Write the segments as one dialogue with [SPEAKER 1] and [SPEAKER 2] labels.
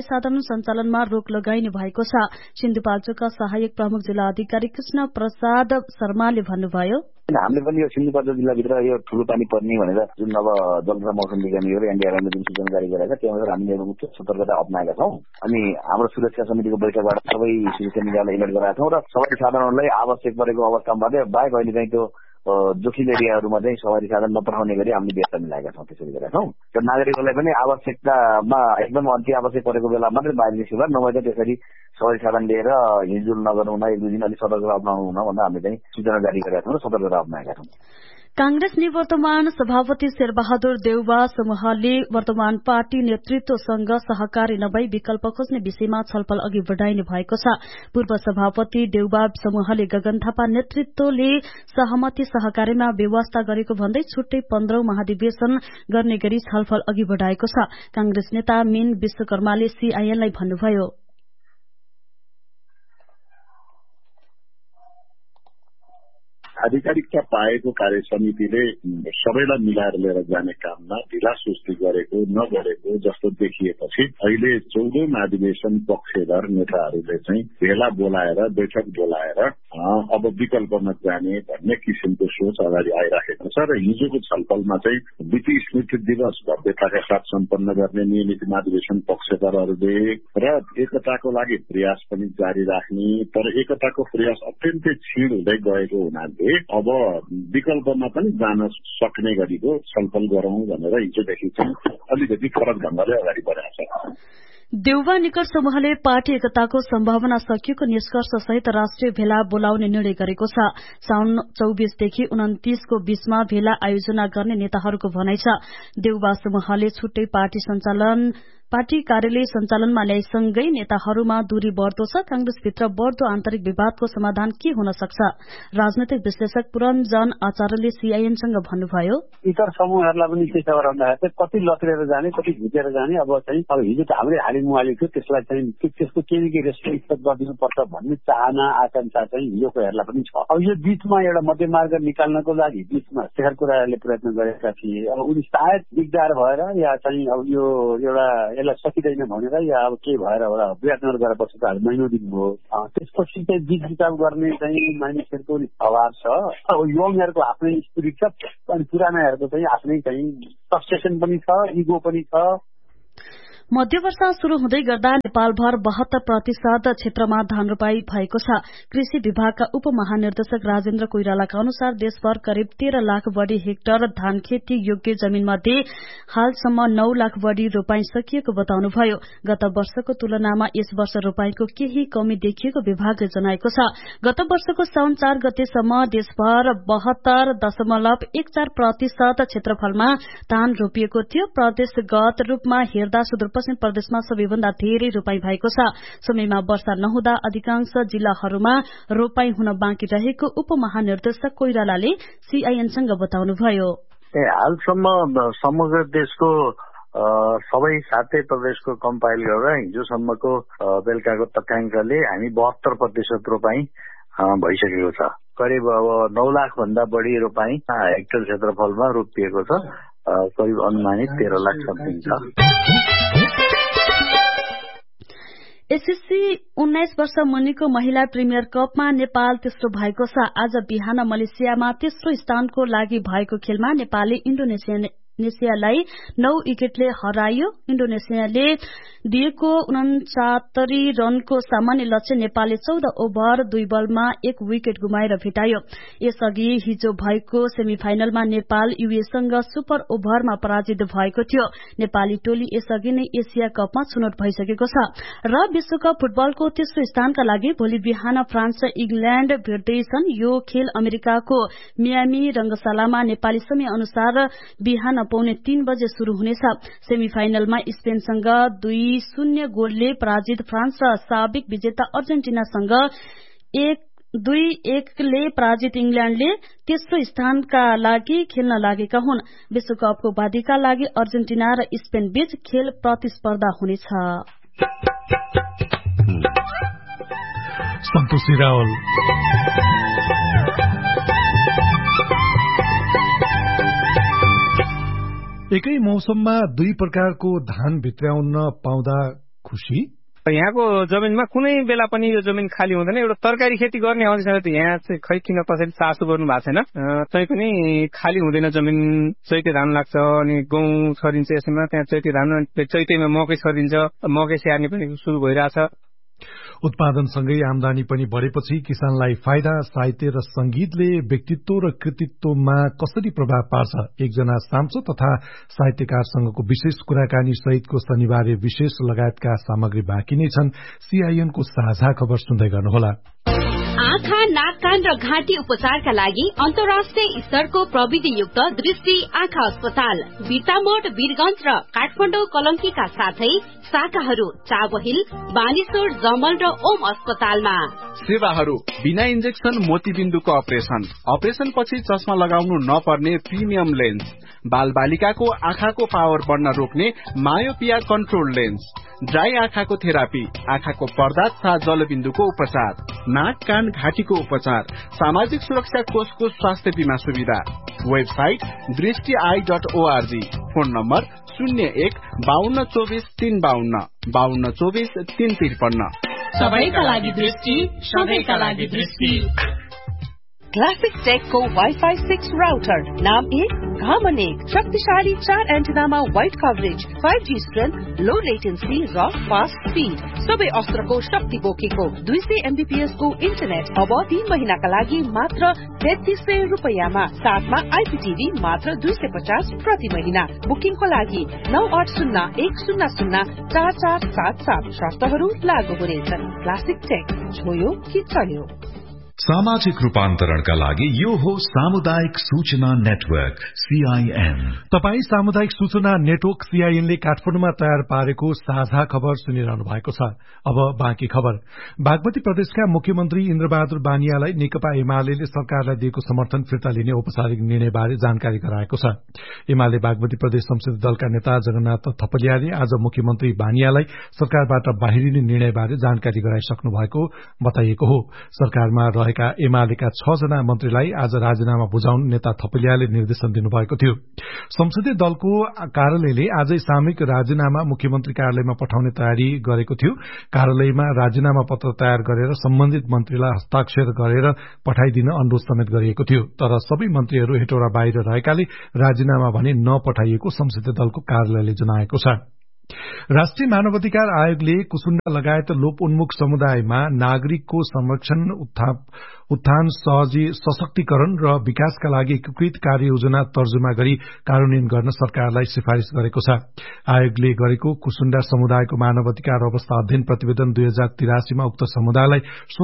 [SPEAKER 1] साधन सञ्चालनमा रोक लगाइने भएको छ। सिन्धुपाल्चोकका सहायक प्रमुख जिल्ला अधिकारी कृष्ण प्रसाद शर्माले भन्नुभयो,
[SPEAKER 2] हामीले पनि यो सिन्धुपाल्चोक जिल्लाभित्र यो ठूलो पानी पर्ने भनेर जुन अब जल तथा मौसम विज्ञान यो एनडीआरएमले जुन सूचना जारी गरेका छ त्यसअनुसार हामीले उच्च सतर्कता अपनाएका छौँ। अनि हाम्रो सुरक्षा समितिको बैठकबाट सबै सुरक्षा निकायलाई एलर्ट गराएका छौँ र सवारी साधनहरूलाई आवश्यक परेको अवस्थामा बाहेक अहिले चाहिँ त्यो जोखिम एरियाहरूमा चाहिँ सवारी साधन नपठाउने गरी हामीले व्यवस्था मिलाएका छौँ। त्यसरी गरेका छौँ र नागरिकहरूलाई पनि आवश्यकतामा एकदम अति आवश्यक परेको बेला मात्रै बाहिर निस्किनु नभए चाहिँ त्यसरी सवारी साधन लिएर हिँडडुल नगर्नु हुन, एक दुई दिन अलिक सतर्कता अप्नाउनु हुन भनेर हामीले चाहिँ सूचना जारी गरेका छौँ र सतर्कता अप्नाएका छौँ।
[SPEAKER 1] कांग्रेस निवर्तमान सभापति शेरबहादुर देउवा समूहले वर्तमान पार्टी नेतृत्वसँग सहकारी नभई विकल्प खोज्ने विषयमा छलफल अघि बढ़ाइने भएको छ। पूर्व सभापति देउवा समूहले गगन थापा नेतृत्वले सहमति सहकारीमा व्यवस्था गरेको भन्दै छुट्टै 15औं महाधिवेशन गर्ने गरी छलफल अघि बढ़ाएको छ। कांग्रेस नेता मीन विश्वकर्माले सीआईएनलाई भन्नुभयो,
[SPEAKER 3] आधिकारिकता पाएको कार्य समितिले सबैलाई मिलाएर लिएर जाने काममा ढिला सुस्ती गरेको नगरेको जस्तो देखिएपछि अहिले 14औं महाधिवेशन पक्षधर नेताहरूले चाहिँ भेला बोलाएर बैठक बोलाएर अब विकल्पमा जाने भन्ने किसिमको सोच अगाडि आइराखेको छ र हिजोको छलफलमा चाहिँ वित्तीय स्मृति दिवस भव्यताका साथ सम्पन्न गर्ने नियमित महाधिवेशन पक्षधरहरूले र एकताको लागि प्रयास पनि जारी राख्ने, तर एकताको प्रयास अत्यन्तै क्षीण हुँदै गएको हुनाले अब विकल्पमा पनि जान सक्ने गरीको छलफल गरौं भनेर हिजोदेखि चाहिँ अलिकति फरक ढंगले अगाडि बढाएको छ।
[SPEAKER 1] देउवा निकट समूहले पार्टी एकताको सम्भावना सकिएको निष्कर्ष सहित राष्ट्रिय भेला बोलाउने निर्णय गरेको छ। साउन 24 देखि 29 को बीचमा भेला आयोजना गर्ने नेताहरूको भनाइ छ। देउवा समूहले छुट्टै पार्टी कार्यालय सञ्चालनमा ल्याइसँगै नेताहरूमा दूरी बढ़दो छ। कांग्रेसभित्र बढ़दो आन्तरिक विवादको समाधान के हुन सक्छ? राजनैतिक विश्लेषक पुरञ्जन आचार्यले सीआईएनसँग भन्नुभयो,
[SPEAKER 4] इतर समूहहरूलाई पनि के छ भन्दाखेरि कति लत्रेर जाने, कति झुकेर जाने, अब हिजो त हाम्रै हाली मुहाली थियो, त्यसलाई चाहिँ त्यसको केही न केही रेस्ट्रिक्ट गरिदिनुपर्छ भन्ने चाहना आकांक्षा चाहिँ हिजोकोहरूलाई पनि छ। अब यो बीचमा एउटा मध्यमार्ग निकाल्नको लागि बीचमा शेखर कोइरालाले प्रयत्न गरेका थिए। अब उनी सायद दिगदार भएर या चाहिँ अब यो एउटा यसलाई सकिँदैन भनेर या अब के भएर होला प्रयत्न गरेर बसेको महिनौ दिन भयो। त्यसपछि चाहिँ बिचबिचार गर्ने चाहिँ मानिसहरूको अभाव छ। अब युवाहरूको आफ्नै स्पिरिट छ अनि पुरानाहरूको चाहिँ आफ्नै चाहिँ फ्रस्ट्रेसन पनि छ, इगो पनि छ।
[SPEAKER 1] मध्य वर्षा शुरू हुँदै गर्दा नेपालभर 72% क्षेत्रमा धान रोपाई भएको छ। कृषि विभागका उपमहानिर्देशक राजेन्द्र कोइरालाका अनुसार देशभर करिब 13 लाख बढ़ी हेक्टर धान खेती योग्य जमीनमध्ये हालसम्म 9 लाख बढ़ी रोपाई सकिएको बताउनुभयो। गत वर्षको तुलनामा यस वर्ष रोपाईको केही कमी देखिएको विभागले जनाएको छ। गत वर्षको साउन 4 गतेसम्म देशभर 72.14% क्षेत्रफलमा धान रोपिएको थियो। प्रदेशगत रूपमा हेर्दा सुदूरपश्चिम प्रदेशमा सबैभन्दा धेरै रोपाई भएको छ। समयमा वर्षा नहुँदा अधिकांश जिल्लाहरूमा रोपाई हुन बाँकी रहेको उपमहानिर्देशक कोइरालाले सीआईएनसँग बताउनुभयो।
[SPEAKER 4] हालसम्म समग्र देशको सबै 7 प्रदेशको कम्पाइल गरेर हिजोसम्मको बेलुकाको तथ्याङ्कले हामी 72% रोपाई भइसकेको छ। करिब अब 9 लाख भन्दा बढ़ी रोपाई हेक्टर क्षेत्रफलमा रोपिएको छ। करिब अनुमानित 13 लाख समथिङ छ।
[SPEAKER 1] एसएससी 19 वर्ष मुनिको महिला प्रिमियर कपमा नेपाल तेस्रो भएको छ। आज बिहान मलेसियामा तेस्रो स्थानको लागि भएको खेलमा नेपालले इन्डोनेसियालाई 9 विकेटले हरायो। इन्डोनेसियाले दिएको 69 रनको सामान्य लक्ष्य नेपालले 14 ओभर 2 बलमा 1 विकेट गुमाएर भेटायो। यसअघि हिजो भएको सेमिफाइनलमा नेपाल यूएसँग सुपर ओभरमा पराजित भएको थियो। नेपाली टोली यसअघि नै एशिया कपमा छनौट भइसकेको छ र विश्वकप फुटबलको तेस्रो स्थानका लागि भोलि बिहान फ्रान्स र इंग्ल्याण्ड भेट्दैछन्। यो खेल अमेरिकाको मियामी रंगशालामा नेपाली समय अनुसार बिहान 2:45 बजे शुरू हुनेछ। सेमिफाइनलमा स्पेनसँग 2-0 गोलले पराजित फ्रान्स र साबिक विजेता अर्जेन्टिनासँग 1-2 ले पराजित इंग्ल्याण्डले तेस्रो स्थानका लागि खेल्न लागेका हुन्। विश्वकपको बाधीका लागि अर्जेन्टिना र स्पेन बीच खेल प्रतिस्पर्धा हुनेछ।
[SPEAKER 5] सन्तोषी रावल एकै मौसममा 2 प्रकारको धान भित्राउन पाउँदा खुशी?
[SPEAKER 6] यहाँको जमिनमा कुनै बेला पनि यो जमिन खाली हुँदैन। एउटा तरकारी खेती गर्ने अवस्थामा त यहाँ चाहिँ खै किन कसैले चासो गर्नु भएको छैन। तैपनि खाली हुँदैन जमिन। चैते धान लाग्छ अनि गहुँ छरिन्छ, यसैमा त्यहाँ चैते धान, चैतेमा मकै छरिन्छ, मकै स्याहार्ने पनि सुरु भइरहेछ।
[SPEAKER 5] उत्पादनसँगै आमदानी पनि बढेपछि किसानलाई फाइदा। साहित्य र संगीतले व्यक्तित्व र कृतित्वमा कसरी प्रभाव पार्छ? एकजना सांसद तथा साहित्यकारसँगको विशेष कुराकानी सहितको शनिबार विशेष लगायतका सामग्री बाँकी नै छन्। सीआईएनको साझा खबर सुन्दै गर्नुहोला।
[SPEAKER 7] आँखा, नाक, कान र घाँटी उपचारका लागि अन्तर्राष्ट्रिय स्तरको प्रविधियुक्त दृष्टि आँखा अस्पताल बिर्तामोड, वीरगंज र काठमाडौँ कलंकीका साथै शाखाहरू चाबहिल, बानेश्वर, जमल र ओम अस्पतालमा।
[SPEAKER 8] सेवाहरू बिना इन्जेक्सन मोतीबिन्दुको अपरेसन पछि चस्मा लगाउनु नपर्ने प्रिमियम लेन्स, बाल बालिकाको आँखाको पावर बढ्न रोक्ने मायोपिया कन्ट्रोल लेन्स, ड्राई आँखाको थेरापी, आँखाको पर्दा तथा जलबिन्दुको उपचार, नाक, कान, घाँटीको उपचार, सामाजिक सुरक्षा कोषको स्वास्थ्य बीमा सुविधा। वेबसाइट दृष्टि.org। Phone number 01-5224-352 5224-353।
[SPEAKER 7] सबैका लागि दृष्टि, सबैका लागि दृष्टि। क्लासिक टेकको वाइफाई 6 राउटर, नाम 1, घामन 1, शक्तिशाली 4 एन्टेनामा वाइड कभरेज, 5G स्ट्रेन्थ, लो लेटेन्सी र फास्ट स्पीड, सबै अस्त्रको शक्ति बोकेको 200 MBPS को इन्टरनेट अब 3 महिनाका लागि मात्र 3300 रुपैयाँमा। साथमा आइपीटीभी मात्र 250 प्रति महिना। बुकिङको लागि 9801004477। शर्तहरू लागू हुनेछन्। क्लासिक टेक, छोयो कि चल्यो।
[SPEAKER 9] सामाजिक रूपान्तरणका लागि यो हो सामुदायिक सूचना नेटवर्क सीआईएन।
[SPEAKER 5] तपाई सामुदायिक सूचना नेटवर्क सीआईएन ले काठमाडौँमा तयार पारेको साझा खबर सुनिरहनु भएको छ। अब बाँकी खबर। बागमती प्रदेशका मुख्यमन्त्री इन्द्रबहादुर बानियालाई नेकपा एमाले सरकारलाई दिएको समर्थन फिर्ता लिने औपचारिक निर्णयबारे जानकारी गराएको छ। एमाले बागमती प्रदेश संसदीय दलका नेता जगन्नाथ थपलियाले आज मुख्यमन्त्री बानियालाई सरकारबाट बाहिरिने निर्णयबारे जानकारी गराइसक्नु भएको बताइएको हो। सरकारमा रहेका एमालेका 6 जना मन्त्रीलाई आज राजीनामा बुझाउन नेता थपलियाले निर्देशन दिनुभएको थियो। संसदीय दलको कार्यालयले आजै सामूहिक राजीनामा मुख्यमन्त्री कार्यालयमा पठाउने तयारी गरेको थियो। कार्यालयमा राजीनामा पत्र तयार गरेर सम्बन्धित मन्त्रीलाई हस्ताक्षर गरेर पठाइदिन अनुरोध समेत गरिएको थियो। तर सबै मन्त्रीहरू हेटौडा बाहिर रहेकाले राजीनामा भने नपठाइएको संसदीय दलको कार्यालयले जनाएको छ। राष्ट्रिय मानवाधिकार आयोगले कुसुण्डा लगायत लोप उन्मुख समुदायमा नागरिकको संरक्षण, उत्थान, सशक्तिकरण र विकासका लागि एकीकृत कार्ययोजना तर्जुमा गरी कार्यान्वयन गर्न सरकारलाई सिफारिश गरेको छ। आयोगले गरेको कुसुण्डा समुदायको मानवाधिकार अवस्था अध्ययन प्रतिवेदन 2083 मा उक्त समुदायलाई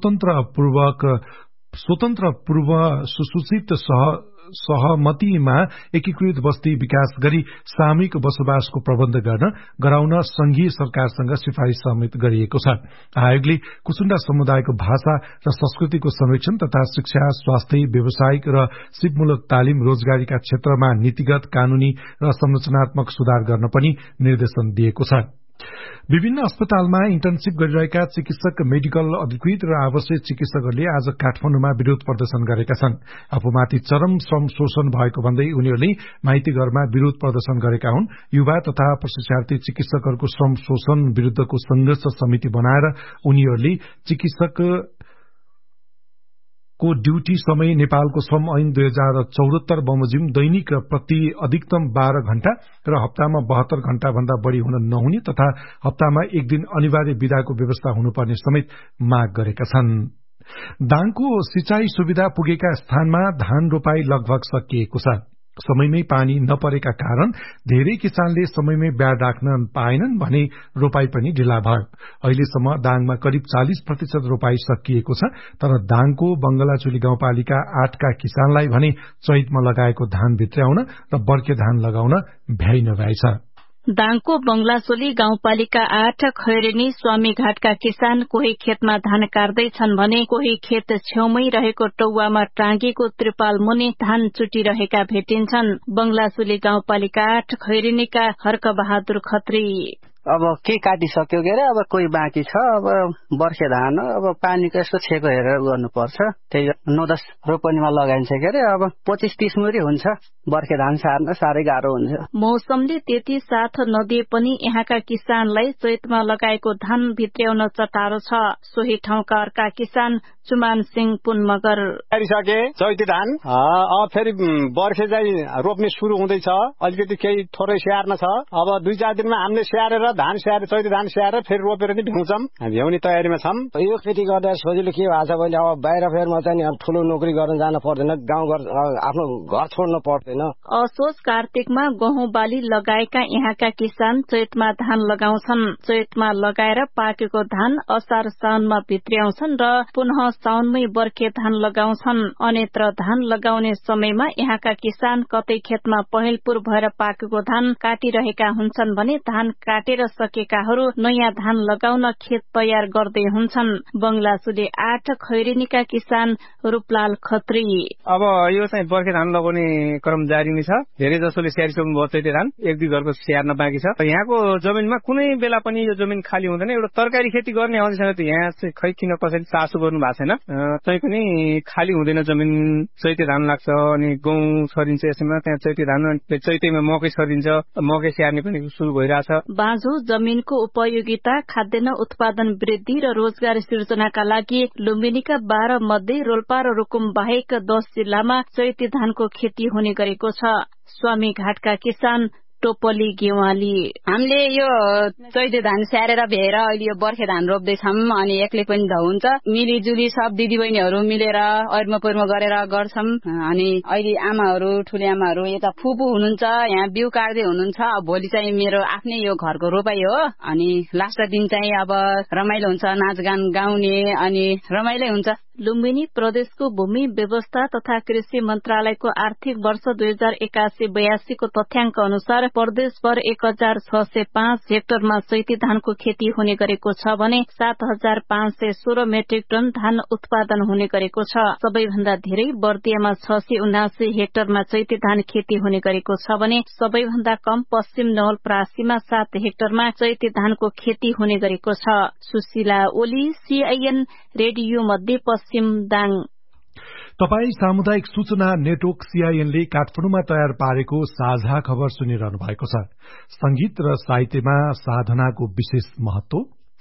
[SPEAKER 5] स्वतन्त्र पूर्व सुसूचित सहमतिमा एकीकृत बस्ती विकास गरी सामूहिक बसोबासको प्रबन्ध गराउन संघीय सरकारसँग सिफारिश समेत गरिएको छ। आयोगले कुसुण्डा समुदायको भाषा र संस्कृतिको संरक्षण तथा शिक्षा, स्वास्थ्य, व्यावसायिक र सिपमूलक तालिम, रोजगारीका क्षेत्रमा नीतिगत, कानूनी र संरचनात्मक सुधार गर्न पनि निर्देशन दिएको छ। विभिन्न अस्पतालमा इन्टर्नशिप गरिरहेका चिकित्सक, मेडिकल अधिकृत र आवश्यक चिकित्सकहरूले आज काठमाडौँमा विरोध प्रदर्शन गरेका छन्। आफूमाथि चरम श्रम शोषण भएको भन्दै उनीहरूले माइती घरमा विरोध प्रदर्शन गरेका हुन्। युवा तथा प्रशिक्षार्थी चिकित्सकहरूको श्रम शोषण विरूद्धको संघर्ष समिति बनाएर उनीहरूले चिकित्सक को ड्यूटी समय नेपालको श्रम ऐन 2074 बमोजिम दैनिक प्रति अधिकतम 12 घण्टा र हप्तामा 72 घण्टा भन्दा बढ़ी हुन नहुने तथा हप्तामा एक दिन अनिवार्य विदाको व्यवस्था हुनुपर्ने समेत माग गरेका छन्। दाङको सिंचाई सुविधा पुगेका स्थानमा धान रोपाई लगभग सकिएको छ। समयमै पानी नपरेका कारण धेरै किसानले समयमै ब्याड राख्न पाएनन् भने रोपाई पनि ढिला भयो। अहिलेसम्म दाङमा करिब 40% रोपाई सकिएको छ। तर दाङको बंगलाचुली गाउँपालिका 8 का किसानलाई भने चैतमा लगाएको धान भित्र्याउन र बर्खे धान लगाउन भ्याइ नभएछ।
[SPEAKER 1] दाङको बंगलाचोली गाउँपालिका 8 खैरेनी स्वामीघाटका किसान कोही खेतमा धान काट्दैछन् भने कोही खेत छेउमै रहेको टौवामा टाँगेको त्रिपाल मुनि धान चुटिरहेका भेटिन्छन्। बंगलाचोली गाउँपालिका 8 खैरेनीका हर्क बहादुर खत्री
[SPEAKER 10] अब के काटिसक्यो के अरे अब कोही बाँकी छ। अब बर्खे धान अब पानीको यस्तो छेको हेरेर गर्नुपर्छ। त्यही 9-10 रोपनीमा लगाइन्छ के अरे अब 25-30 मुरी हुन्छ। बर्खे धान सार्न साह्रै गाह्रो हुन्छ।
[SPEAKER 1] मौसमले त्यति साथ नदिए पनि यहाँका किसानलाई चैतमा लगाएको धान भित्र्याउन चटारो छ। सोही ठाउँका अर्का किसान चुमान सिंह पुन मगर
[SPEAKER 11] सके चैती धान अब फेरि बर्खे चाहिँ रोप्ने सुरु हुँदैछ। अलिकति केही थोरै स्याहार्न छ। अब 2-4 दिनमा हामीले स्याहारेर धान स्याहारे चैती धान स्याहारेर फेरि रोपेर नि भ्याउँछौँ। भ्याउने तयारीमा छौँ।
[SPEAKER 12] यो खेती गर्दा सजिलो के भएको छ भने अब बाहिर फेरमा चाहिँ ठुलो नोकरी गर्न जान पर्दैन। गाउँघर आफ्नो घर छोड्न पर्दैन।
[SPEAKER 1] असोज कार्तिकमा गहुँ बाली लगाएका यहाँका किसान चैतमा धान लगाउँछन्। चैतमा लगाएर पाकेको धान असार साउनमा भित्र्याउँछन् र पुनः साउनमै बर्खे धान लगाउँछन्। अन्यत्र धान लगाउने समयमा यहाँका किसान कतै खेतमा पहेलपुर भएर पाकेको धान काटिरहेका हुन्छन् भने धान काटेर सकेकाहरू नयाँ धान लगाउन खेत तयार गर्दै हुन्छन्। बंगलासुले 8 खैरेनीका किसान रूपलाल खत्री
[SPEAKER 6] अब यो चाहिँ बर्खे धान लगाउने क्रम जारी नै छ। धेरै जसोले स्याहारिसक्नु भयो चैते धान। 1-2 घरको स्याहार्न बाँकी छ। यहाँको जमिनमा कुनै बेला पनि यो जमिन खाली हुँदैन। एउटा तरकारी खेती गर्ने अवस्थामा त यहाँ चाहिँ खै किन कसैले चासो गर्नु भएको छैन। तै पनि खाली हुँदैन जमिन। चैते धान लाग्छ अनि गहुँ छरिन्छ। यसैमा त्यहाँ चैते धान चैतेमा मकै छरिन्छ। मकै स्याहार्ने पनि सुरु भइरहेछ।
[SPEAKER 1] बाँझो जमिनको उपयोगिता, खाद्यान्न उत्पादन वृद्धि र रोजगार सिर्जनाका लागि लुम्बिनीका 12 मध्ये रोल्पा र रुकुम बाहेक 10 जिल्लामा चैते धानको खेती हुने गरेको छ। स्वामी घाटका किसान टोपली गेवाली
[SPEAKER 13] हामीले यो चैते धान स्याहारेर भ्याएर अहिले यो बर्खे धान रोप्दैछौँ। अनि एक्लै पनि ध हुन्छ। मिलिजुली सब दिदीबहिनीहरू मिलेर ऐर्मपुरमा गरेर गर्छौँ। अनि अहिले आमाहरू ठुले आमाहरू यता फुपू हुनुहुन्छ। यहाँ बिउ काट्दै हुनुहुन्छ। भोलि चाहिँ मेरो आफ्नै यो घरको रोपाई हो। अनि लास्ट दिन चाहिँ अब रमाइलो हुन्छ। नाचगान गाउने अनि रमाइलो हुन्छ।
[SPEAKER 1] लुम्बिनी प्रदेशको भूमि व्यवस्था तथा कृषि मन्त्रालयको आर्थिक वर्ष 2081-82 को तथ्याङ्क अनुसार प्रदेशभर 1605 हेक्टरमा चैती धानको खेती हुने गरेको छ भने 7516 मेट्रिक टन धान उत्पादन हुने गरेको छ। सबैभन्दा धेरै बर्दियामा 679 हेक्टरमा चैती धान खेती हुने गरेको छ भने सबैभन्दा कम पश्चिम नवलपरासीमा 7 हेक्टरमा चैती धानको खेती हुने गरेको छ। सुशीला ओली, CIN रेडियो मध्य पश्चिम दाङ।
[SPEAKER 5] तपाई सामुदायिक सूचना नेटवर्क CIN ले काठमाडौँमा तयार पारेको साझा खबर सुनिरहनु भएको छ। संगीत र साहित्यमा साधनाको विशेष महत्व,